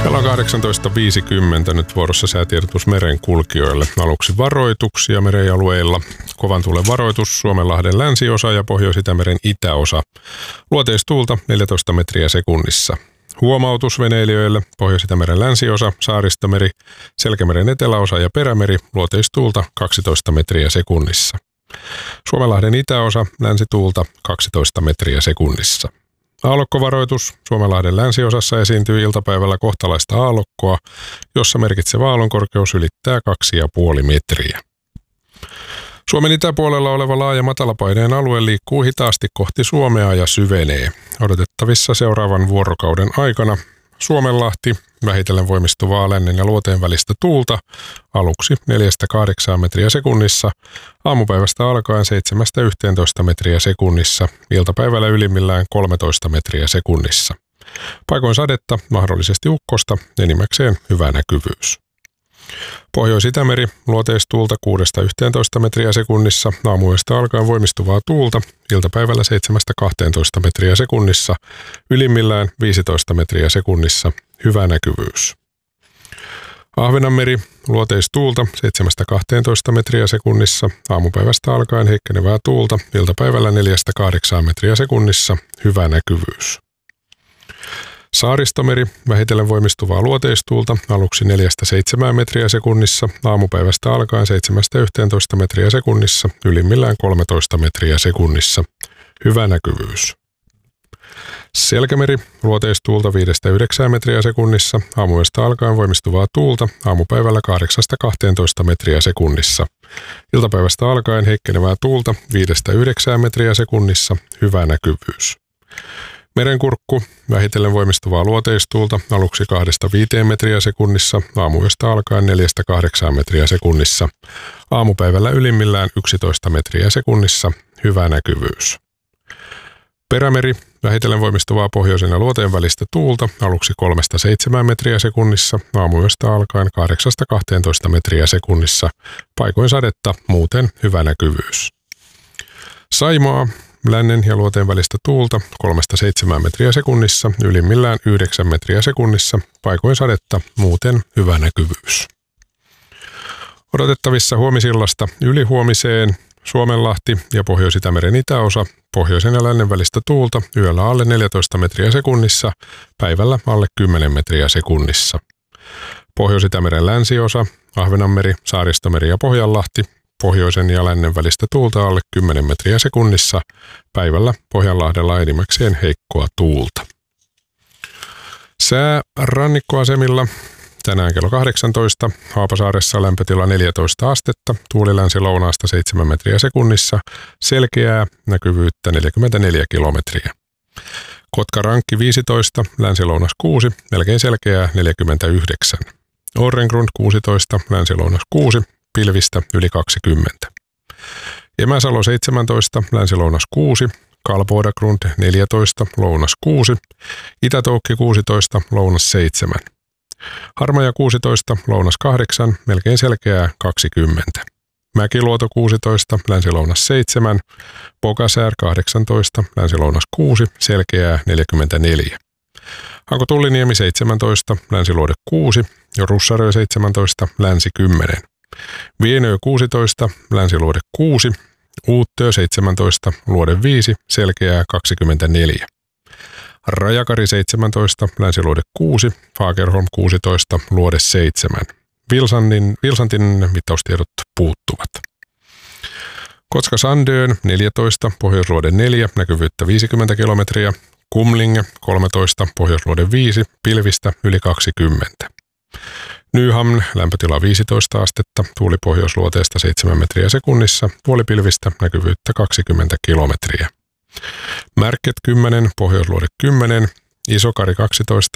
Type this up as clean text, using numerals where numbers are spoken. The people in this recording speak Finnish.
Kello on 18.50 nyt vuorossa säätiedotus merenkulkijoille. Aluksi varoituksia merialueilla. Kovan tuulen varoitus Suomenlahden länsiosa ja Pohjois-Itämeren itäosa. Luoteistuulta 14 metriä sekunnissa. Huomautus veneilijöille Pohjois-Itämeren länsiosa, Saaristomeri, Selkämeren eteläosa ja Perämeri. Luoteistuulta 12 metriä sekunnissa. Suomenlahden itäosa, länsituulta 12 metriä sekunnissa. Aallokkovaroitus Suomenlahden länsiosassa esiintyy iltapäivällä kohtalaista aallokkoa, jossa merkitsevä aallonkorkeus ylittää 2,5 metriä. Suomen itäpuolella oleva laaja matalapaineen alue liikkuu hitaasti kohti Suomea ja syvenee. Odotettavissa seuraavan vuorokauden aikana Suomenlahti, vähitellen voimistuvaa lännen ja luoteen välistä tuulta, aluksi 4-8 metriä sekunnissa, aamupäivästä alkaen 7-11 metriä sekunnissa, iltapäivällä ylimmillään 13 metriä sekunnissa. Paikoin sadetta, mahdollisesti ukkosta, enimmäkseen hyvä näkyvyys. Pohjois-Itämeri, luoteistuulta 6-11 metriä sekunnissa, aamuyöstä alkaen voimistuvaa tuulta, iltapäivällä 7-12 metriä sekunnissa, ylimmillään 15 metriä sekunnissa, hyvä näkyvyys. Ahvenanmeri, luoteistuulta 7-12 metriä sekunnissa, aamupäivästä alkaen heikkenevää tuulta, iltapäivällä 4-8 metriä sekunnissa, hyvä näkyvyys. Saaristomeri, vähitellen voimistuvaa luoteistuulta, aluksi 4-7 metriä sekunnissa, aamupäivästä alkaen 7-11 metriä sekunnissa, ylimmillään 13 metriä sekunnissa, hyvä näkyvyys. Selkämeri, luoteistuulta 5-9 metriä sekunnissa, aamuyöstä alkaen voimistuvaa tuulta, aamupäivällä 8-12 metriä sekunnissa. Iltapäivästä alkaen heikkenevää tuulta 5-9 metriä sekunnissa, hyvä näkyvyys. Merenkurkku, vähitellen voimistuvaa luoteistuulta, aluksi 2-5 metriä sekunnissa, aamuyöstä alkaen 4-8 metriä sekunnissa. Aamupäivällä ylimmillään 11 metriä sekunnissa, hyvä näkyvyys. Perämeri, vähitellen voimistuvaa pohjoisen ja luoteen välistä tuulta, aluksi 3-7 metriä sekunnissa, aamuyöstä alkaen 8-12 metriä sekunnissa, paikoin sadetta, muuten hyvä näkyvyys. Saimaa, lännen ja luoteen välistä tuulta 3-7 metriä sekunnissa, ylimmillään 9 metriä sekunnissa, paikoin sadetta, muuten hyvä näkyvyys. Odotettavissa huomisillasta ylihuomiseen Suomenlahti ja Pohjois-Itämeren itäosa, pohjoisen ja lännen välistä tuulta, yöllä alle 14 metriä sekunnissa, päivällä alle 10 metriä sekunnissa. Pohjois-Itämeren länsiosa, Ahvenanmeri, Saaristomeri ja Pohjanlahti, pohjoisen ja lännen välistä tuulta alle 10 metriä sekunnissa, päivällä Pohjanlahdella enimmäkseen heikkoa tuulta. Sää rannikkoasemilla. Tänään kello 18, Haapasaaressa lämpötila 14 astetta, tuuli länsi-lounaasta 7 metriä sekunnissa, selkeää, näkyvyyttä 44 kilometriä. Kotka-Rankki 15, länsi-lounas 6, melkein selkeää 49. Orrengrund 16, länsi-lounas 6, pilvistä yli 20. Emäsalo 17, länsi-lounas 6, Kalpoidagrund 14, lounas 6, Itä-Toukki 16, lounas 7. Harmaja 16, lounas 8, melkein selkeää 20. Mäkiluoto 16, länsi-lounas 7, Pokasär 18, länsi-lounas 6, selkeää 44. Hanko-Tulliniemi 17, länsiluode 6 ja Russarö 17, länsi 10. Vienö 16, länsiluode 6, Uuttöö 17, luode 5, selkeää 24. Rajakari 17, länsiluode 6, Fagerholm 16, luode 7. Vilsantin mittaustiedot puuttuvat. Kotka-Sandön 14, pohjoisluode 4, näkyvyyttä 50 kilometriä. Kumlinge 13, pohjoisluode 5, pilvistä yli 20. Nyhamn, lämpötila 15 astetta, tuuli pohjoisluoteesta 7 metriä sekunnissa, puolipilvistä, näkyvyyttä 20 kilometriä. Märket 10, pohjoisluode 10, Isokari 12,